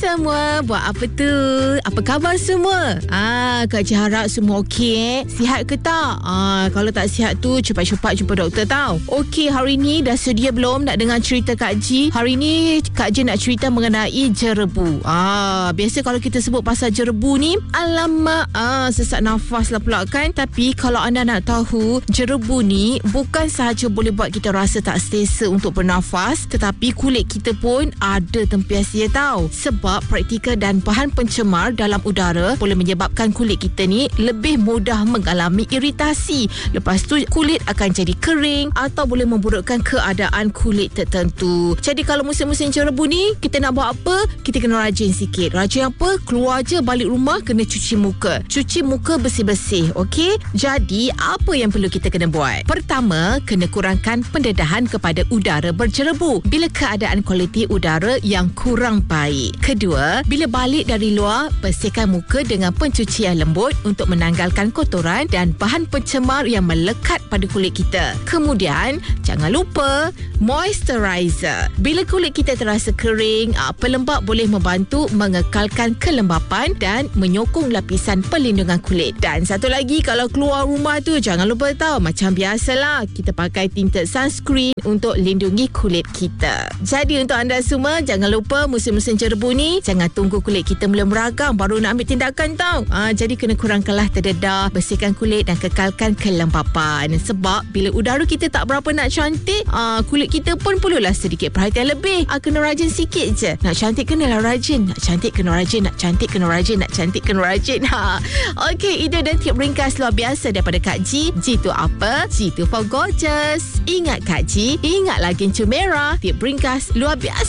semua. Buat apa tu? Apa khabar semua? Kak Ji harap semua okey. Sihat ke tak? Kalau tak sihat tu cepat-cepat jumpa doktor tau. Okey, hari ni dah sedia belum nak dengar cerita Kak Ji? Hari ni Kak Ji nak cerita mengenai jerebu. Biasa kalau kita sebut pasal jerebu ni, alamak, sesak nafas lah pula kan. Tapi kalau anda nak tahu, jerebu ni bukan sahaja boleh buat kita rasa tak selesa untuk bernafas, tetapi kulit kita pun ada tempias dia tau. Sebab partikel dan bahan pencemar dalam udara boleh menyebabkan kulit kita ni lebih mudah mengalami iritasi. Lepas tu kulit akan jadi kering atau boleh memburukkan keadaan kulit tertentu. Jadi kalau musim-musim jerebu ni, kita nak buat apa? Kita kena rajin sikit. Rajin apa? Keluar je balik rumah kena cuci muka. Cuci muka bersih-bersih, okey? Jadi apa yang perlu kita kena buat? Pertama, kena kurangkan pendedahan kepada udara berjerebu bila keadaan kualiti udara yang kurang baik. Kedua, bila balik dari luar, bersihkan muka dengan pencucian lembut untuk menanggalkan kotoran dan bahan pencemar yang melekat pada kulit kita. Kemudian, jangan lupa moisturizer. Bila kulit kita terasa kering, pelembap boleh membantu mengekalkan kelembapan dan menyokong lapisan perlindungan kulit. Dan satu lagi, kalau keluar rumah tu jangan lupa tahu, macam biasalah kita pakai tinted sunscreen untuk lindungi kulit kita. Jadi untuk anda semua, jangan lupa musim-musim jerebu ni, jangan tunggu kulit kita mula meragam baru nak ambil tindakan tau. Jadi kena kurangkanlah terdedah, bersihkan kulit dan kekalkan kelembapan. Sebab bila udara kita tak berapa nak cantik, kulit kita pun perlulah sedikit perhatian lebih. Kena rajin sikit je. Nak cantik kenalah rajin. Nak cantik kena rajin. Nak cantik kena rajin. Nak cantik kena rajin. Okey, ide dan tip ringkas luar biasa daripada Kak Ji. Ji tu apa? Ji tu for gorgeous. Ingat Kak Ji, ingat lagi Gincu Merah. Tip ringkas luar biasa.